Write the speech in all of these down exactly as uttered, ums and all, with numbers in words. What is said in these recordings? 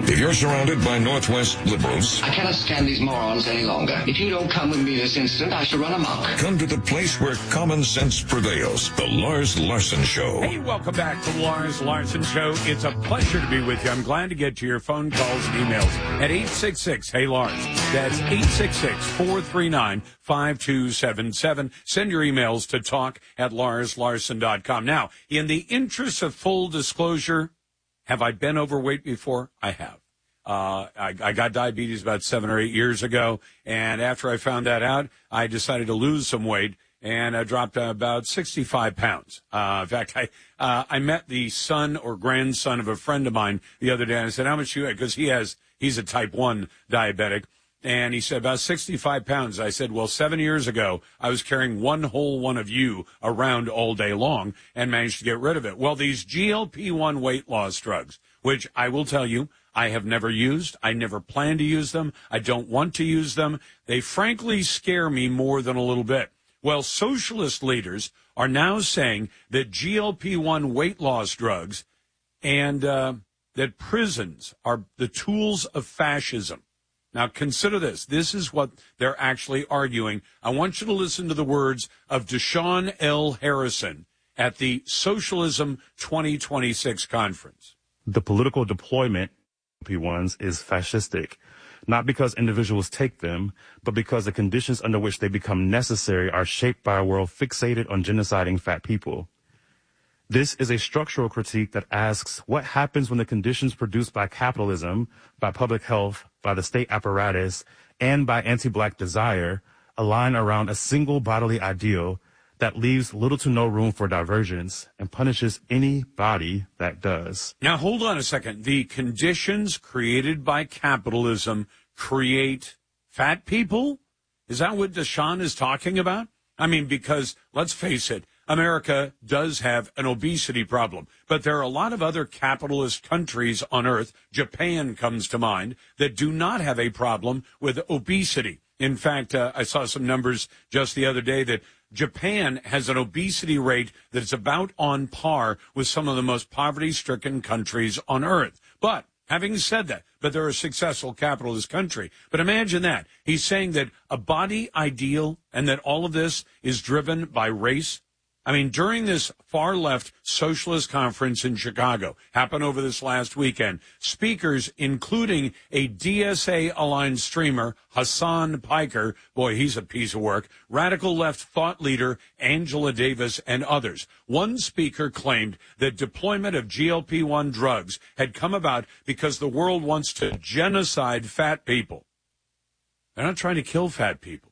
If you're surrounded by Northwest liberals, I cannot stand these morons any longer. If you don't come with me this instant, I shall run amok. Come to the place where common sense prevails. The Lars Larson Show. Hey, welcome back to the Lars Larson Show. It's a pleasure to be with you. I'm glad to get to your phone calls and emails at eight six six, hey Lars. That's eight six six, four three nine, five two seven seven. Send your emails to talk at lars larson dot com. Now, in the interest of full disclosure, have I been overweight before? I have. Uh, I, I got diabetes about seven or eight years ago, and after I found that out, I decided to lose some weight, and I dropped uh, about sixty-five pounds. Uh, in fact, I uh, I met the son or grandson of a friend of mine the other day, and I said, how much you weigh? Because he has, he's a type one diabetic, and he said, about sixty-five pounds. I said, well, seven years ago, I was carrying one whole one of you around all day long and managed to get rid of it. Well, these G L P one weight loss drugs, which I will tell you, I have never used. I never plan to use them. I don't want to use them. They frankly scare me more than a little bit. Well, socialist leaders are now saying that G L P one weight loss drugs and uh, that prisons are the tools of fascism. Now, consider this. This is what they're actually arguing. I want you to listen to the words of Deshaun L. Harrison at the Socialism twenty twenty-six conference. The political deployment P ones is fascistic, not because individuals take them, but because the conditions under which they become necessary are shaped by a world fixated on genociding fat people. This is a structural critique that asks what happens when the conditions produced by capitalism, by public health, by the state apparatus, and by anti-black desire align around a single bodily ideal that leaves little to no room for divergence and punishes any body that does. Now, hold on a second. The conditions created by capitalism create fat people? Is that what Deshaun is talking about? I mean, because, let's face it, America does have an obesity problem, but there are a lot of other capitalist countries on earth, Japan comes to mind, that do not have a problem with obesity. In fact, uh, I saw some numbers just the other day that Japan has an obesity rate that's about on par with some of the most poverty-stricken countries on earth. But having said that, but they're a successful capitalist country. But imagine that. He's saying that a body ideal and that all of this is driven by race. I mean, during this far-left socialist conference in Chicago, happened over this last weekend, speakers, including a D S A-aligned streamer, Hassan Piker, boy, he's a piece of work, radical left thought leader, Angela Davis, and others. One speaker claimed that deployment of G L P one drugs had come about because the world wants to genocide fat people. They're not trying to kill fat people.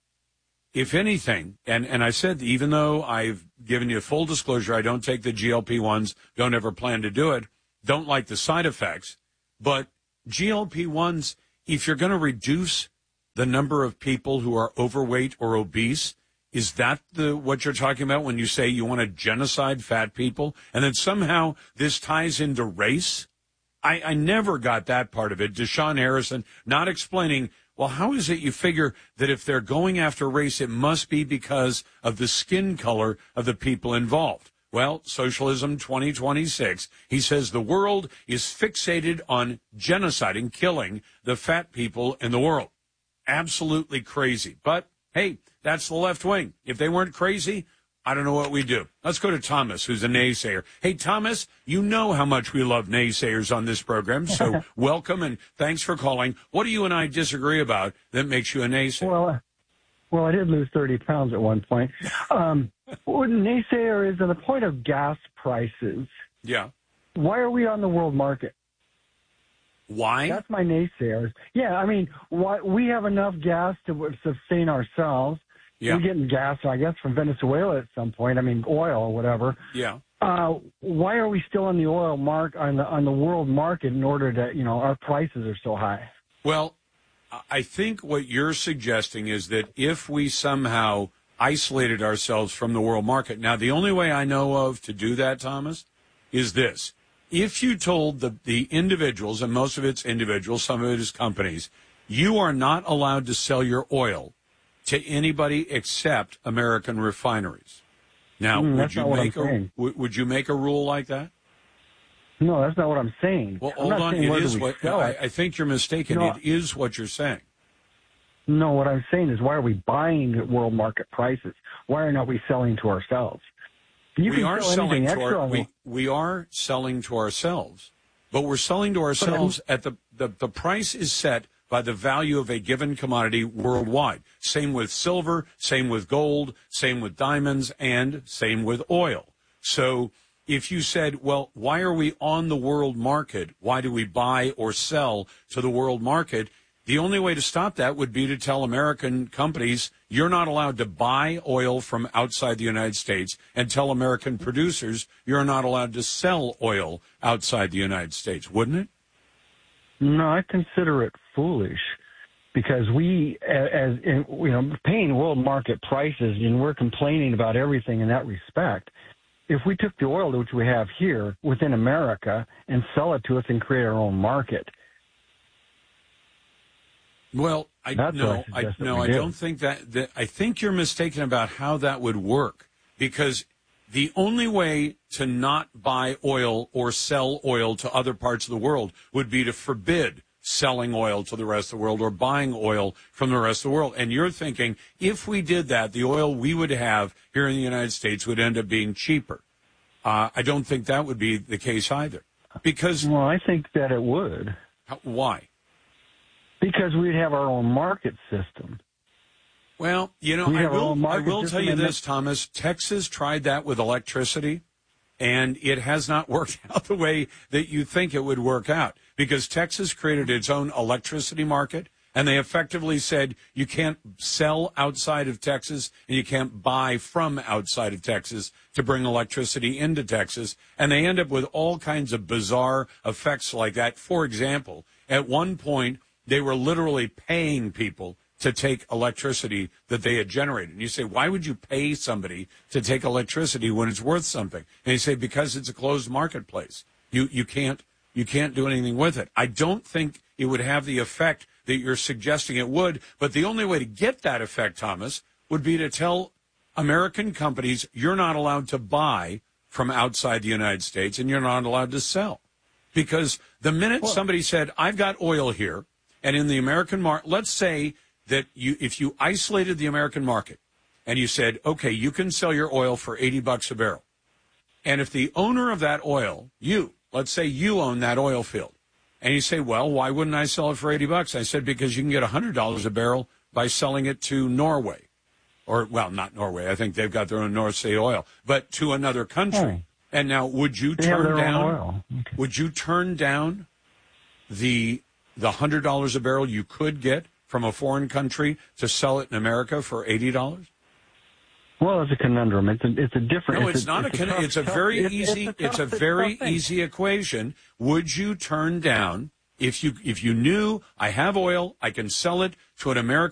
If anything, and, and I said, even though I've given you full disclosure, I don't take the G L P ones, don't ever plan to do it, don't like the side effects, but G L P ones, if you're going to reduce the number of people who are overweight or obese, is that the what you're talking about when you say you want to genocide fat people? And then somehow this ties into race? I, I never got that part of it. Deshaun Harrison not explaining, well, how is it you figure that if they're going after race, it must be because of the skin color of the people involved? Well, Socialism twenty twenty-six, he says the world is fixated on genociding, killing the fat people in the world. Absolutely crazy. But, hey, that's the left wing. If they weren't crazy, I don't know what we do. Let's go to Thomas, who's a naysayer. Hey, Thomas, you know how much we love naysayers on this program, so welcome and thanks for calling. What do you and I disagree about that makes you a naysayer? Well, well, I did lose thirty pounds at one point. Um, what a naysayer is on the point of gas prices. Yeah. Why are we on the world market? Why? That's my naysayers. Yeah, I mean, why, we have enough gas to sustain ourselves. Yeah. We're getting gas, I guess, from Venezuela at some point. I mean, oil or whatever. Yeah. Uh, why are we still on the oil mark on the on the world market in order to, you know, our prices are so high? Well, I think what you're suggesting is that if we somehow isolated ourselves from the world market, now the only way I know of to do that, Thomas, is this. If you told the, the individuals, and most of it's individuals, some of it is companies, you are not allowed to sell your oil to anybody except American refineries. Now, mm, would you not make what I'm a would, would you make a rule like that? No, that's not what I'm saying. Well, I'm hold not on. saying It whether is we what sell I, it. I think you're mistaken. No. It is what you're saying. No, what I'm saying is, why are we buying at world market prices? Why are not we selling to ourselves? You we can are sell selling anything to extra our, on we, we are selling to ourselves, but we're selling to ourselves at the, the, the price is set by the value of a given commodity worldwide. Same with silver, same with gold, same with diamonds, and same with oil. So if you said, well, why are we on the world market? Why do we buy or sell to the world market? The only way to stop that would be to tell American companies, you're not allowed to buy oil from outside the United States, and tell American producers, you're not allowed to sell oil outside the United States, wouldn't it? No, I consider it foolish, because we, as in, you know, paying world market prices, and we're complaining about everything in that respect. If we took the oil which we have here within America and sell it to us and create our own market. Well, I That's no, what I I suggest that no, we I do. don't think that, that. I think you're mistaken about how that would work, because the only way to not buy oil or sell oil to other parts of the world would be to forbid selling oil to the rest of the world or buying oil from the rest of the world. And you're thinking, if we did that, the oil we would have here in the United States would end up being cheaper. Uh, I don't think that would be the case either, because Well, I think that it would. why? Because we'd have our own market system. Well, you know, We I have our will, own I market will tell system you and this, Thomas. Texas tried that with electricity, and it has not worked out the way that you think it would work out, because Texas created its own electricity market, and they effectively said you can't sell outside of Texas and you can't buy from outside of Texas to bring electricity into Texas, and they end up with all kinds of bizarre effects like that. For example, at one point, they were literally paying people to take electricity that they had generated. And you say, why would you pay somebody to take electricity when it's worth something? And you say, because it's a closed marketplace. You you can't you can't do anything with it. I don't think it would have the effect that you're suggesting it would, but the only way to get that effect, Thomas, would be to tell American companies you're not allowed to buy from outside the United States and you're not allowed to sell. Because the minute Well, somebody said, I've got oil here, and in the American market, let's say that you, if you isolated the American market and you said, okay, you can sell your oil for eighty bucks a barrel. And if the owner of that oil, you, let's say you own that oil field, and you say, well, why wouldn't I sell it for eighty bucks? I said, because you can get one hundred dollars a barrel by selling it to Norway. Or, well, not Norway. I think they've got their own North Sea oil, but to another country. Oh. And now, would you They have turn their own down, oil. Okay. would you turn down the the one hundred dollars a barrel you could get from a foreign country to sell it in America for eighty dollars? Well, it's a conundrum. It's a, it's a different. No, it's, it's not it's a. Con- tough- it's a tough- very it's- easy. It's a, It's a tough- very tough thing. easy equation. Would you turn down if you if you knew I have oil, I can sell it to an American